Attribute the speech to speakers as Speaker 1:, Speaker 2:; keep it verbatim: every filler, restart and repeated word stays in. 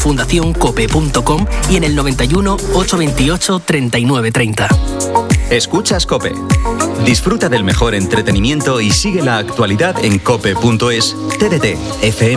Speaker 1: fundación cope punto com y en el noventa y uno, ochocientos veintiocho, treinta y nueve treinta.
Speaker 2: Escuchas COPE. Disfruta del mejor entretenimiento y sigue la actualidad en cope punto es, T D T, F M.